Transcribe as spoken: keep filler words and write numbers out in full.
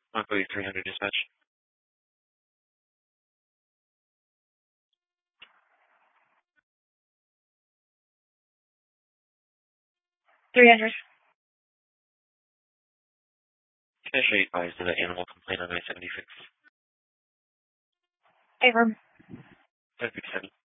Echo three hundred dispatch. three hundred. Can I show you advise to the animal complaint on I seventy-six? Affirm. five fifty-seven.